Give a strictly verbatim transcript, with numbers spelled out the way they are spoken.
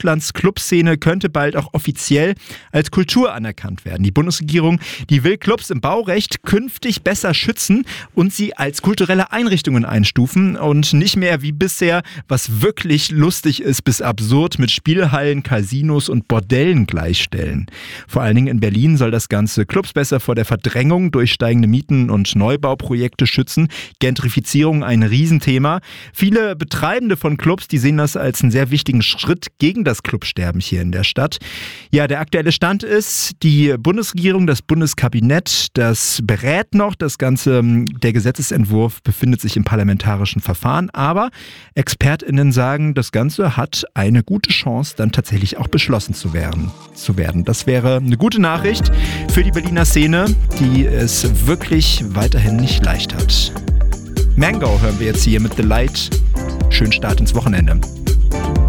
Deutschlands Clubszene könnte bald auch offiziell als Kultur anerkannt werden. Die Bundesregierung, die will Clubs im Baurecht künftig besser schützen und sie als kulturelle Einrichtungen einstufen und nicht mehr wie bisher, was wirklich lustig ist bis absurd, mit Spielhallen, Casinos und Bordellen gleichstellen. Vor allen Dingen in Berlin soll das Ganze Clubs besser vor der Verdrängung durch steigende Mieten und Neubauprojekte schützen. Gentrifizierung ein Riesenthema. Viele Betreibende von Clubs, die sehen das als einen sehr wichtigen Schritt gegen das Clubsterben hier in der Stadt. Ja, der aktuelle Stand ist, die Bundesregierung, das Bundeskabinett, das berät noch. Das Ganze, der Gesetzesentwurf befindet sich im parlamentarischen Verfahren. Aber ExpertInnen sagen, das Ganze hat eine gute Chance, dann tatsächlich auch beschlossen zu werden. Zu werden. Das wäre eine gute Nachricht für die Berliner Szene, die es wirklich weiterhin nicht leicht hat. Mango hören wir jetzt hier mit The Light. Schönen Start ins Wochenende.